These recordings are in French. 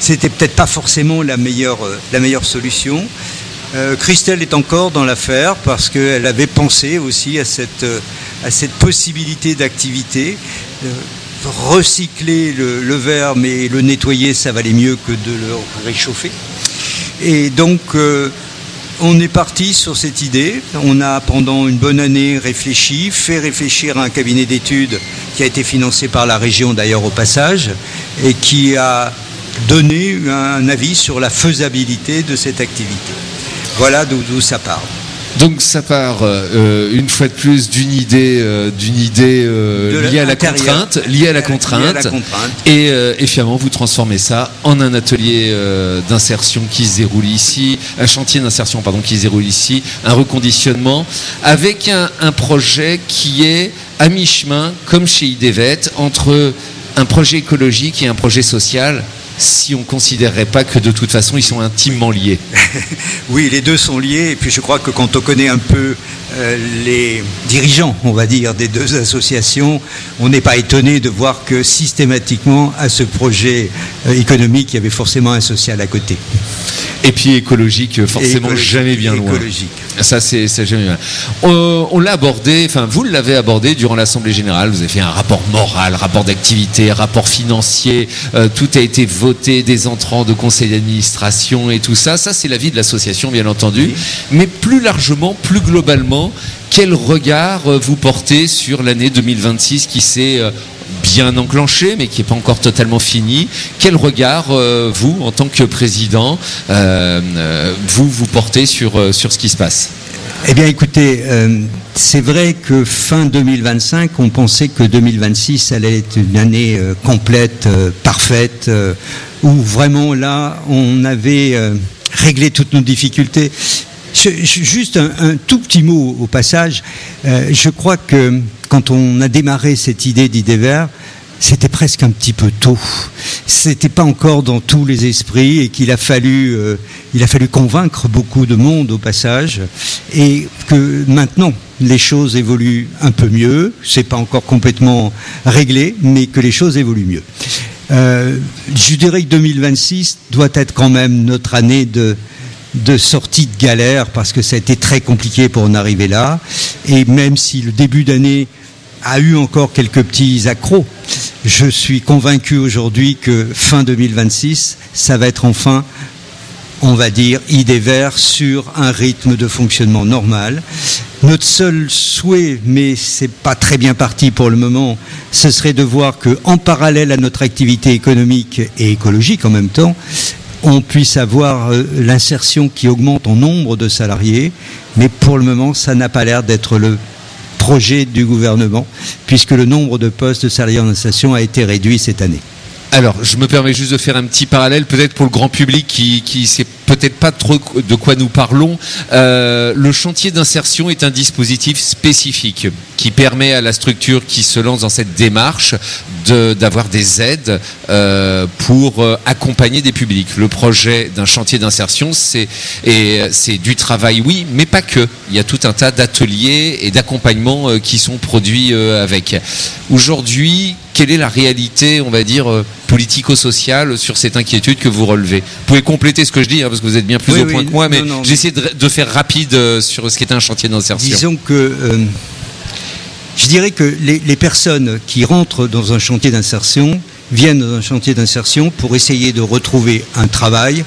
c'était peut-être pas forcément la meilleure solution. Christelle est encore dans l'affaire parce qu'elle avait pensé aussi à cette possibilité d'activité. Recycler le verre, mais le nettoyer, ça valait mieux que de le réchauffer. Et donc, on est parti sur cette idée. On a, pendant une bonne année, fait réfléchir à un cabinet d'études qui a été financé par la région, d'ailleurs, au passage, et qui a donné un avis sur la faisabilité de cette activité. Voilà d'où ça part. Donc ça part une fois de plus d'une idée liée à la contrainte, et finalement vous transformez ça en un atelier d'insertion qui se déroule ici, un chantier d'insertion qui se déroule ici, un reconditionnement avec un projet qui est à mi-chemin, comme chez IDEVET, entre un projet écologique et un projet social. Si on ne considérerait pas que de toute façon ils sont intimement liés. Oui, les deux sont liés, et puis je crois que quand on connaît un peu les dirigeants, on va dire, des deux associations, on n'est pas étonné de voir que systématiquement à ce projet économique, il y avait forcément un social à côté. Et puis écologique, forcément jamais bien loin. Écologique. Ça, c'est jamais bien. On l'a abordé, vous l'avez abordé durant l'Assemblée Générale. Vous avez fait un rapport moral, rapport d'activité, rapport financier. Tout a été voté, des entrants de conseil d'administration et tout ça. Ça, c'est l'avis de l'association, bien entendu. Oui. Mais plus largement, plus globalement, quel regard vous portez sur l'année 2026 qui s'est bien enclenché, mais qui n'est pas encore totalement fini? Quel regard, vous, en tant que président, vous portez sur ce qui se passe? Eh bien, écoutez, c'est vrai que fin 2025, on pensait que 2026 allait être une année complète, parfaite, où vraiment là, on avait réglé toutes nos difficultés. Juste un tout petit mot au passage. Je crois que quand on a démarré cette idée d'IDEVER, c'était presque un petit peu tôt. C'était pas encore dans tous les esprits, et qu'il a fallu convaincre beaucoup de monde au passage, et que maintenant les choses évoluent un peu mieux. C'est pas encore complètement réglé, mais que les choses évoluent mieux. Je dirais que 2026 doit être quand même notre année de sortie de galère, parce que ça a été très compliqué pour en arriver là, et même si le début d'année a eu encore quelques petits accros, je suis convaincu aujourd'hui que fin 2026, ça va être enfin, on va dire, IDEVER sur un rythme de fonctionnement normal. Notre seul souhait, mais c'est pas très bien parti pour le moment, ce serait de voir que, en parallèle à notre activité économique et écologique en même temps, on puisse avoir l'insertion qui augmente en nombre de salariés, mais pour le moment, ça n'a pas l'air d'être le projet du gouvernement, puisque le nombre de postes de salariés en insertion a été réduit cette année. Alors, je me permets juste de faire un petit parallèle, peut-être pour le grand public qui sait peut-être pas trop de quoi nous parlons. Le chantier d'insertion est un dispositif spécifique qui permet à la structure qui se lance dans cette démarche d'avoir des aides pour accompagner des publics. Le projet d'un chantier d'insertion, c'est du travail, oui, mais pas que. Il y a tout un tas d'ateliers et d'accompagnements qui sont produits avec. Aujourd'hui, quelle est la réalité, on va dire, politico-sociale sur cette inquiétude que vous relevez? Vous pouvez compléter ce que je dis, parce que vous êtes bien plus au point que moi, mais j'essaie de faire rapide sur ce qui est un chantier d'insertion. Disons que je dirais que les personnes qui rentrent dans un chantier d'insertion viennent dans un chantier d'insertion pour essayer de retrouver un travail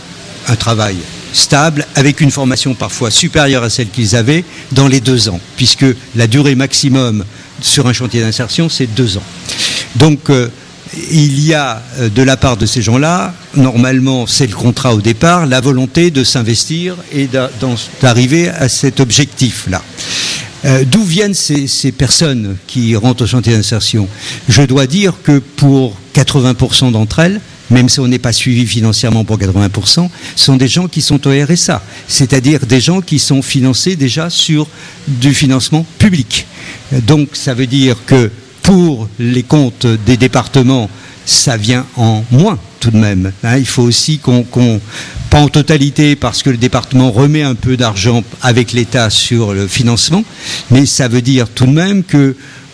stable, avec une formation parfois supérieure à celle qu'ils avaient dans les 2 ans, puisque la durée maximum sur un chantier d'insertion, c'est 2 ans. Donc, il y a, de la part de ces gens-là, normalement, c'est le contrat au départ, la volonté de s'investir et d'arriver à cet objectif-là. D'où viennent ces personnes qui rentrent au chantier d'insertion? Je dois dire que pour 80% d'entre elles, même si on n'est pas suivi financièrement pour 80%, sont des gens qui sont au RSA, c'est-à-dire des gens qui sont financés déjà sur du financement public. Donc ça veut dire que pour les comptes des départements, ça vient en moins tout de même. Il faut aussi pas en totalité, parce que le département remet un peu d'argent avec l'État sur le financement, mais ça veut dire tout de même que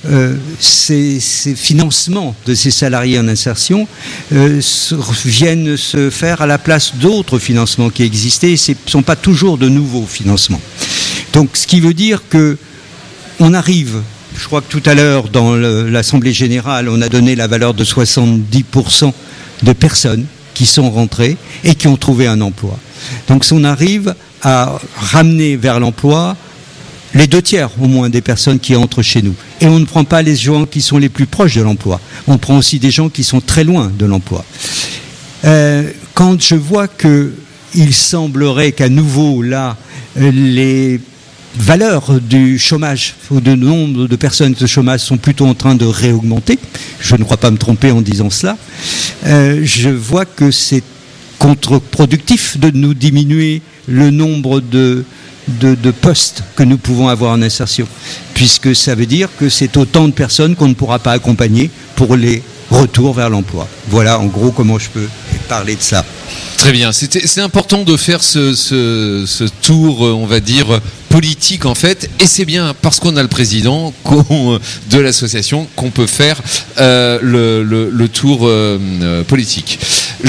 ces financements de ces salariés en insertion viennent se faire à la place d'autres financements qui existaient. Ce ne sont pas toujours de nouveaux financements. Donc, ce qui veut dire que on arrive, je crois que tout à l'heure, dans l'Assemblée Générale, on a donné la valeur de 70% de personnes qui sont rentrées et qui ont trouvé un emploi. Donc, on arrive à ramener vers l'emploi les 2/3 au moins des personnes qui entrent chez nous. Et on ne prend pas les gens qui sont les plus proches de l'emploi. On prend aussi des gens qui sont très loin de l'emploi. Quand je vois qu'il semblerait qu'à nouveau, là, les valeurs du chômage ou du nombre de personnes de chômage sont plutôt en train de réaugmenter, je ne crois pas me tromper en disant cela, je vois que c'est contre-productif de nous diminuer le nombre de postes que nous pouvons avoir en insertion, puisque ça veut dire que c'est autant de personnes qu'on ne pourra pas accompagner pour les retours vers l'emploi. Voilà en gros comment je peux parler de ça. Très bien, c'est important de faire ce tour, on va dire, politique en fait, et c'est bien parce qu'on a le président de l'association qu'on peut faire le tour politique.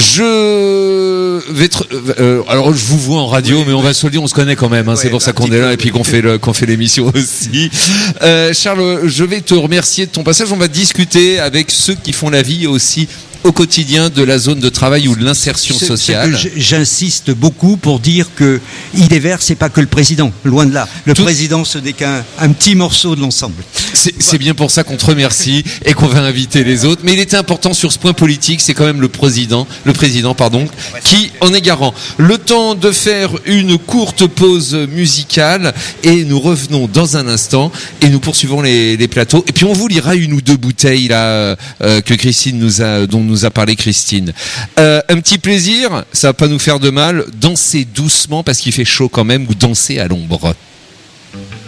Alors je vous vois en radio, mais on va se le dire, on se connaît quand même, hein, c'est pour ça qu'on est là et puis qu'on fait l'émission aussi. Charles, je vais te remercier de ton passage, on va discuter avec ceux qui font la vie aussi au quotidien de la zone de travail ou de l'insertion sociale. J'insiste beaucoup pour dire que Idées Verts, c'est pas que le président, loin de là. Le président, ce n'est qu'un petit morceau de l'ensemble. C'est bien pour ça qu'on te remercie et qu'on va inviter les autres. Mais il était important sur ce point politique, c'est quand même le président, qui en est garant. Le temps de faire une courte pause musicale et nous revenons dans un instant et nous poursuivons les plateaux. Et puis on vous lira une ou deux bouteilles là que Christine dont nous a parlé Christine. Un petit plaisir, ça va pas nous faire de mal. Danser doucement parce qu'il fait chaud quand même, ou danser à l'ombre.